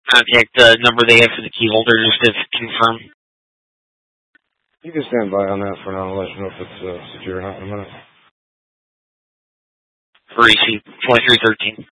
contact the number they have for the key holder just to confirm? You can stand by on that for now. I'll let you know if it's secure or not in a minute. For EC 2313.